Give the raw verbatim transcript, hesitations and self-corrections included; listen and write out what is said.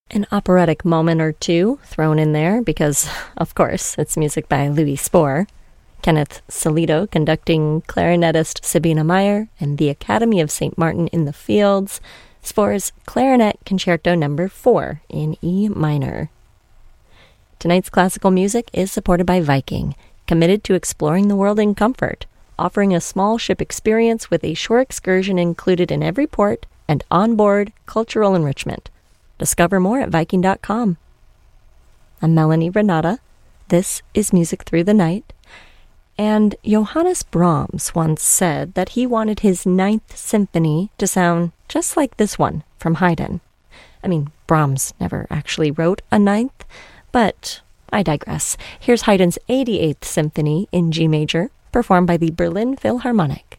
An operatic moment or two thrown in there because, of course, it's music by Louis Spohr. Kenneth Solito conducting clarinetist Sabina Meyer and the Academy of Saint Martin in the Fields. Spohr's Clarinet Concerto Number four in E minor. Tonight's classical music is supported by Viking, committed to exploring the world in comfort, offering a small ship experience with a shore excursion included in every port and onboard cultural enrichment. Discover more at Viking dot com. I'm Melanie Renata. This is Music Through the Night. And Johannes Brahms once said that he wanted his Ninth Symphony to sound just like this one from Haydn. I mean, Brahms never actually wrote a ninth, but I digress. Here's Haydn's eighty-eighth Symphony in G major, performed by the Berlin Philharmonic.